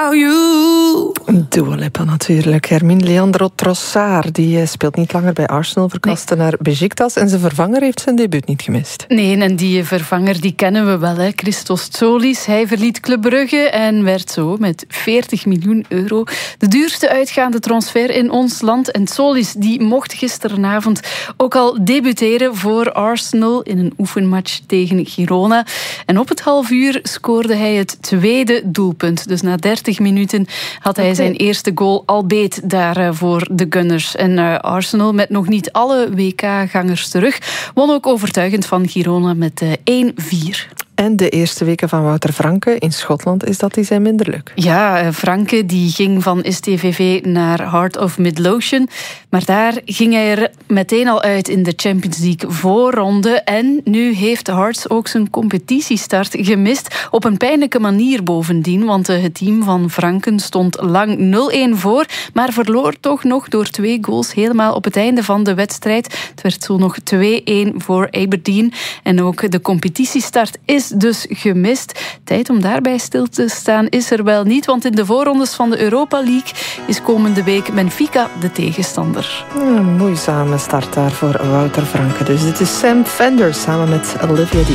Dua Lipa natuurlijk. Hermine Leandro Trossard die speelt niet langer bij Arsenal, verkaste naar Beşiktaş en zijn vervanger heeft zijn debuut niet gemist. Nee, en die vervanger die kennen we wel, hè. Christos Tsolis. Hij verliet Club Brugge en werd zo met 40 miljoen euro de duurste uitgaande transfer in ons land. En Tsolis die mocht gisteravond ook al debuteren voor Arsenal in een oefenmatch tegen Girona. En op het halfuur scoorde hij het tweede doelpunt. Dus na 30 minuten had hij zijn eerste goal al beet daar voor de Gunners. En Arsenal, met nog niet alle WK-gangers terug, won ook overtuigend van Girona met 1-4. En de eerste weken van Wouter Franke in Schotland die zijn minder leuk. Ja, Franke die ging van STVV naar Heart of Midlothian. Maar daar ging hij er meteen al uit in de Champions League voorronde. En nu heeft Hearts ook zijn competitiestart gemist. Op een pijnlijke manier bovendien. Want het team van Franken stond lang 0-1 voor. Maar verloor toch nog door 2 goals helemaal op het einde van de wedstrijd. Het werd zo nog 2-1 voor Aberdeen. En ook de competitiestart is dus gemist. Tijd om daarbij stil te staan is er wel niet, want in de voorrondes van de Europa League is komende week Benfica de tegenstander. Een moeizame start daar voor Wouter Franke. Dus dit is Sam Fender samen met Olivia